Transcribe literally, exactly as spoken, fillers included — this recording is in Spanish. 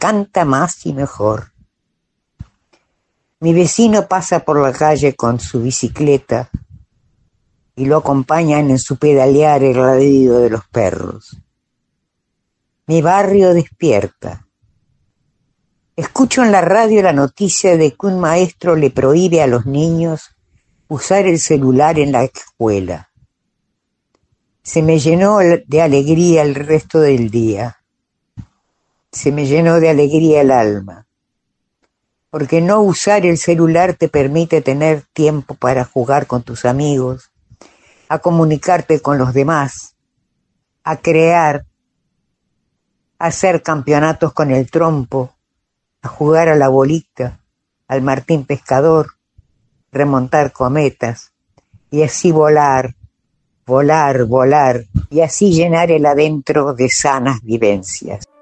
canta más y mejor. Mi vecino pasa por la calle con su bicicleta y lo acompañan en su pedalear el ladrido de los perros. Mi barrio despierta. Escucho en la radio la noticia de que un maestro le prohíbe a los niños usar el celular en la escuela. Se me llenó de alegría el resto del día. Se me llenó de alegría el alma. Porque no usar el celular te permite tener tiempo para jugar con tus amigos, a comunicarte con los demás, a crear, a hacer campeonatos con el trompo, a jugar a la bolita, al Martín Pescador, remontar cometas, y así volar, volar, volar, y así llenar el adentro de sanas vivencias.